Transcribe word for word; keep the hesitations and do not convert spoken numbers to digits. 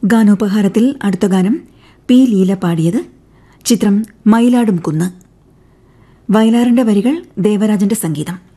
ഗാനോപഹാരത്തിൽ അടുത്ത ഗാനം പി ലീല പാടിയത്. ചിത്രം മയിലാടും കുന്ന്. വയലാറിന്റെ വരികൾ, ദേവരാജന്റെ സംഗീതം.